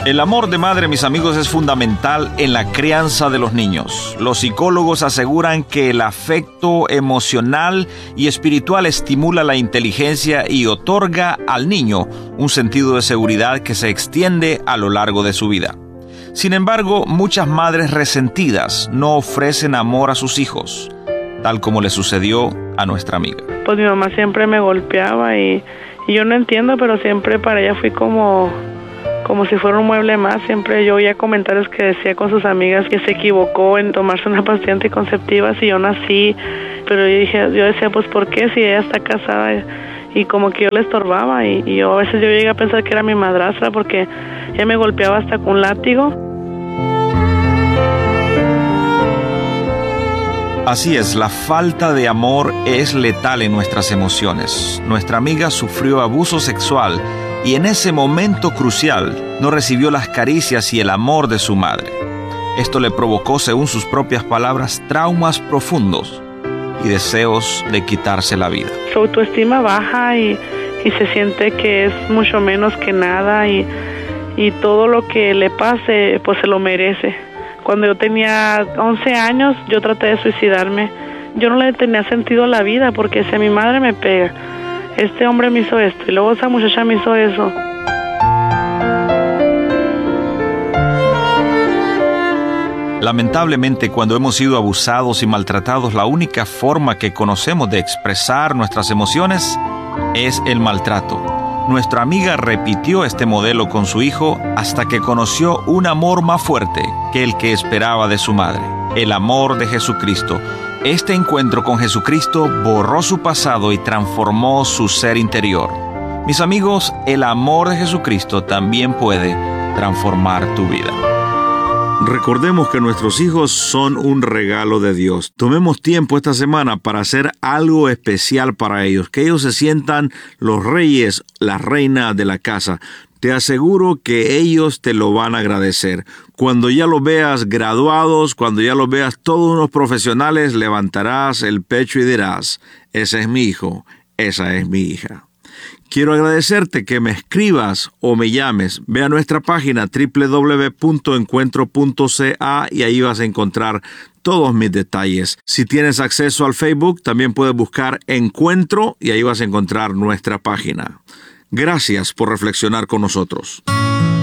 El amor de madre, mis amigos, es fundamental en la crianza de los niños. Los psicólogos aseguran que el afecto emocional y espiritual estimula la inteligencia y otorga al niño un sentido de seguridad que se extiende a lo largo de su vida. Sin embargo, muchas madres resentidas no ofrecen amor a sus hijos, tal como le sucedió a nuestra amiga. Pues mi mamá siempre me golpeaba y yo no entiendo, pero siempre para ella fui como si fuera un mueble más. Siempre yo oía comentarios que decía con sus amigas que se equivocó en tomarse una pastilla anticonceptiva si yo nací, pero yo decía, pues ¿por qué? Si ella está casada, y como que yo le estorbaba, y yo a veces yo llegué a pensar que era mi madrastra porque ella me golpeaba hasta con un látigo. Así es, la falta de amor es letal en nuestras emociones. Nuestra amiga sufrió abuso sexual y en ese momento crucial no recibió las caricias y el amor de su madre. Esto le provocó, según sus propias palabras, traumas profundos y deseos de quitarse la vida. Su autoestima baja y se siente que es mucho menos que nada y todo lo que le pase pues se lo merece. Cuando yo tenía 11 años yo traté de suicidarme. Yo no le tenía sentido a la vida porque si mi madre me pega, este hombre me hizo esto y luego esa muchacha me hizo eso. Lamentablemente, cuando hemos sido abusados y maltratados, la única forma que conocemos de expresar nuestras emociones es el maltrato. Nuestra amiga repitió este modelo con su hijo hasta que conoció un amor más fuerte que el que esperaba de su madre, el amor de Jesucristo. Este encuentro con Jesucristo borró su pasado y transformó su ser interior. Mis amigos, el amor de Jesucristo también puede transformar tu vida. Recordemos que nuestros hijos son un regalo de Dios. Tomemos tiempo esta semana para hacer algo especial para ellos, que ellos se sientan los reyes, las reinas de la casa. Te aseguro que ellos te lo van a agradecer. Cuando ya los veas graduados, cuando ya los veas todos unos profesionales, levantarás el pecho y dirás, ese es mi hijo, esa es mi hija. Quiero agradecerte que me escribas o me llames. Ve a nuestra página www.encuentro.ca y ahí vas a encontrar todos mis detalles. Si tienes acceso al Facebook, también puedes buscar Encuentro y ahí vas a encontrar nuestra página. Gracias por reflexionar con nosotros.